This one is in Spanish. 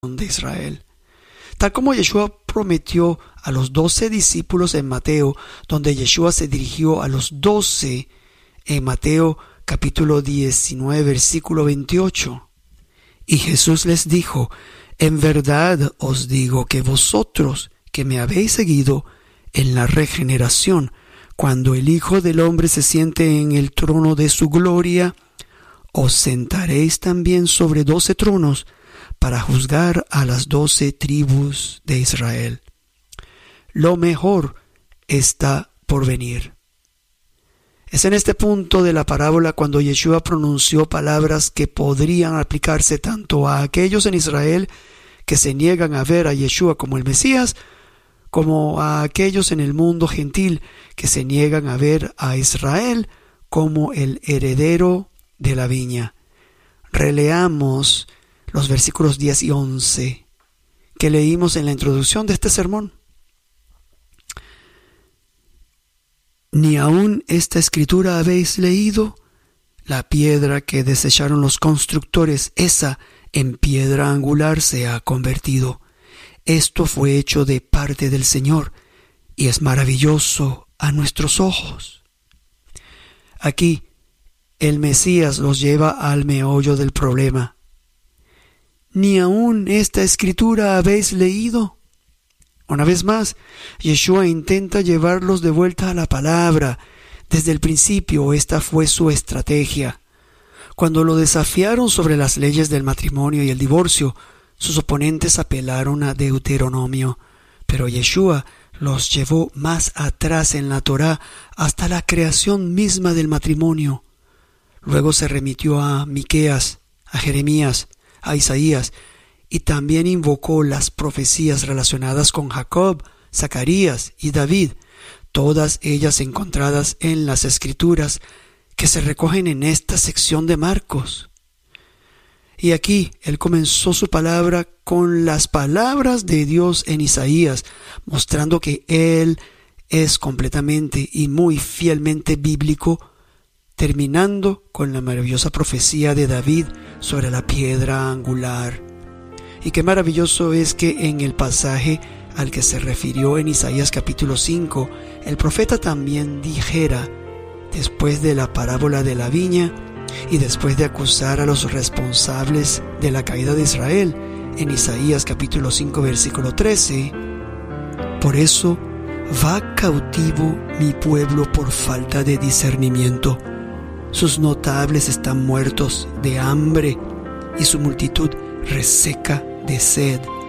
de Israel. Tal como Yeshua prometió a los 12 discípulos en Mateo, donde Yeshua se dirigió a los 12 en Mateo capítulo 19, versículo 28. Y Jesús les dijo: en verdad os digo que vosotros que me habéis seguido en la regeneración, cuando el Hijo del Hombre se siente en el trono de su gloria, os sentaréis también sobre 12 tronos para juzgar a las 12 tribus de Israel. Lo mejor está por venir. Es en este punto de la parábola cuando Yeshua pronunció palabras que podrían aplicarse tanto a aquellos en Israel que se niegan a ver a Yeshua como el Mesías, como a aquellos en el mundo gentil que se niegan a ver a Israel como el heredero de la viña. Releamos los versículos 10 y 11 que leímos en la introducción de este sermón. ¿Ni aún esta escritura habéis leído? La piedra que desecharon los constructores, esa en piedra angular se ha convertido. Esto fue hecho de parte del Señor y es maravilloso a nuestros ojos. Aquí el Mesías los lleva al meollo del problema. ¿Ni aún esta escritura habéis leído? Una vez más, Yeshua intenta llevarlos de vuelta a la palabra. Desde el principio esta fue su estrategia. Cuando lo desafiaron sobre las leyes del matrimonio y el divorcio, sus oponentes apelaron a Deuteronomio, pero Yeshua los llevó más atrás en la Torá, hasta la creación misma del matrimonio. Luego se remitió a Miqueas, a Jeremías, a Isaías, y también invocó las profecías relacionadas con Jacob, Zacarías y David, todas ellas encontradas en las Escrituras que se recogen en esta sección de Marcos. Y aquí él comenzó su palabra con las palabras de Dios en Isaías, mostrando que él es completamente y muy fielmente bíblico, terminando con la maravillosa profecía de David sobre la piedra angular. Y qué maravilloso es que en el pasaje al que se refirió en Isaías capítulo 5, el profeta también dijera, después de la parábola de la viña y después de acusar a los responsables de la caída de Israel, en Isaías capítulo 5 versículo 13, por eso va cautivo mi pueblo por falta de discernimiento. Sus notables están muertos de hambre y su multitud reseca de sed.